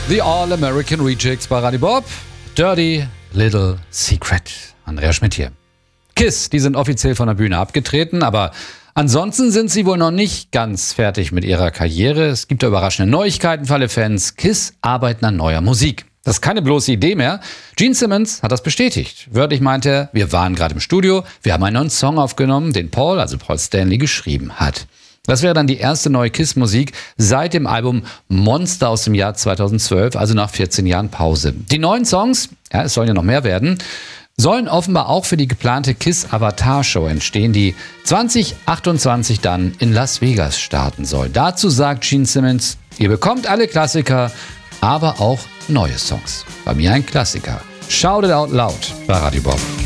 The All-American Rejects bei Radio Bob. Dirty Little Secret. Andrea Schmidt hier. KISS, die sind offiziell von der Bühne abgetreten, aber ansonsten sind sie wohl noch nicht ganz fertig mit ihrer Karriere. Es gibt da überraschende Neuigkeiten für alle Fans. KISS arbeiten an neuer Musik. Das ist keine bloße Idee mehr. Gene Simmons hat das bestätigt. Wörtlich meint er, wir waren gerade im Studio, wir haben einen neuen Song aufgenommen, den Paul, also Paul Stanley, geschrieben hat. Das wäre dann die erste neue KISS-Musik seit dem Album Monster aus dem Jahr 2012, also nach 14 Jahren Pause. Die neuen Songs, ja, es sollen ja noch mehr werden, sollen offenbar auch für die geplante KISS-Avatar-Show entstehen, die 2028 dann in Las Vegas starten soll. Dazu sagt Gene Simmons, ihr bekommt alle Klassiker, aber auch neue Songs. Bei mir ein Klassiker. Shout it out loud bei Radio Bob.